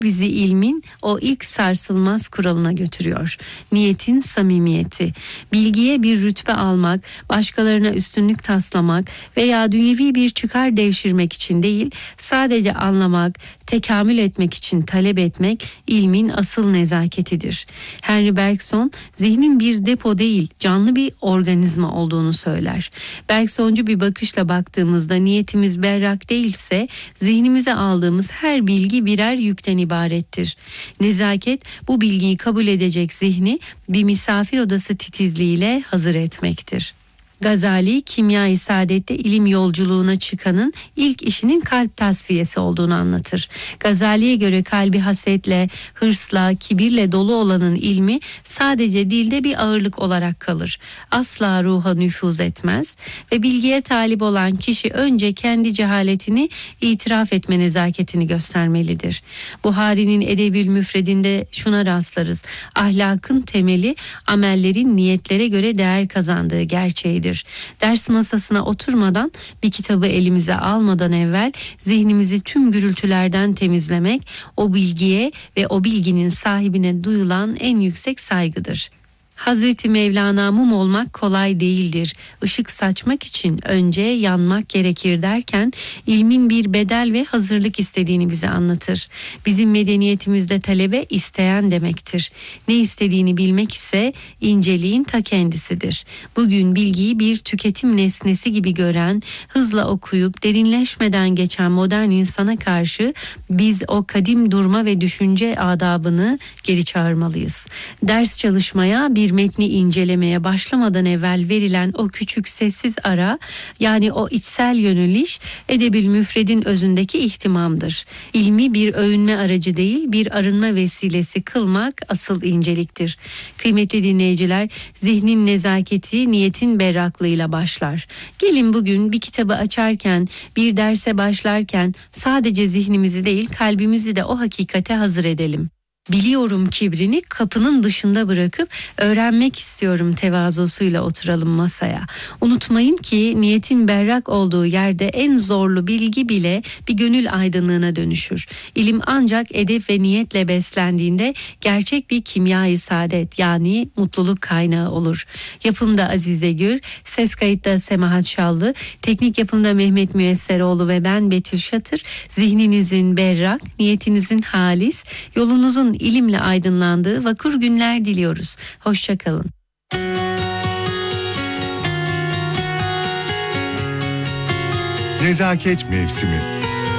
bizi ilmin o ilk sarsılmaz kuralına götürüyor. Niyetin samimiyeti. Bilgiye bir rütbe almak, başkalarına üstünlük taslamak veya dünyevi bir çıkar devşirmek için değil, sadece anlamak, tekamül etmek için talep etmek ilmin asıl nezaketidir. Henry Bergson, zihnin bir depo değil, canlı bir organizma olduğunu söyler. Bergsoncu bir bakışla baktığımızda niyetimiz berrak değilse, zihnimize aldığımız her bilgi birer yükten ibarettir. Nezaket, bu bilgiyi kabul edecek zihni bir misafir odası titizliğiyle hazır etmektir. Gazali, Kimya-i Saadet'te ilim yolculuğuna çıkanın ilk işinin kalp tasfiyesi olduğunu anlatır. Gazali'ye göre kalbi hasetle, hırsla, kibirle dolu olanın ilmi sadece dilde bir ağırlık olarak kalır. Asla ruha nüfuz etmez ve bilgiye talip olan kişi önce kendi cehaletini itiraf etme nezaketini göstermelidir. Buhari'nin Edebül Müfredinde şuna rastlarız: ahlakın temeli amellerin niyetlere göre değer kazandığı gerçeğidir. Ders masasına oturmadan, bir kitabı elimize almadan evvel zihnimizi tüm gürültülerden temizlemek, o bilgiye ve o bilginin sahibine duyulan en yüksek saygıdır. Hazreti Mevlana, mum olmak kolay değildir, Işık saçmak için önce yanmak gerekir derken ilmin bir bedel ve hazırlık istediğini bize anlatır. Bizim medeniyetimizde talebe isteyen demektir. Ne istediğini bilmek ise inceliğin ta kendisidir. Bugün bilgiyi bir tüketim nesnesi gibi gören, hızla okuyup derinleşmeden geçen modern insana karşı biz o kadim durma ve düşünce adabını geri çağırmalıyız. Ders çalışmaya, bir metni incelemeye başlamadan evvel verilen o küçük sessiz ara, yani o içsel yöneliş, Edebül Müfred'in özündeki ihtimamdır. İlmi bir övünme aracı değil, bir arınma vesilesi kılmak asıl inceliktir. Kıymetli dinleyiciler, zihnin nezaketi niyetin berraklığıyla başlar. Gelin bugün bir kitabı açarken, bir derse başlarken sadece zihnimizi değil, kalbimizi de o hakikate hazır edelim. Biliyorum kibrini kapının dışında bırakıp öğrenmek istiyorum tevazusuyla oturalım masaya. Unutmayın ki niyetin berrak olduğu yerde en zorlu bilgi bile bir gönül aydınlığına dönüşür. İlim ancak edep ve niyetle beslendiğinde gerçek bir kimya-i saadet, yani mutluluk kaynağı olur. Yapımda Azize Gür, ses kayıtta Semahat Şallı, teknik yapımda Mehmet Müyesseroğlu ve ben Betül Şatır. Zihninizin berrak, niyetinizin halis, yolunuzun ilimle aydınlandığı vakur günler diliyoruz. Hoşça kalın. Nezaket mevsimi.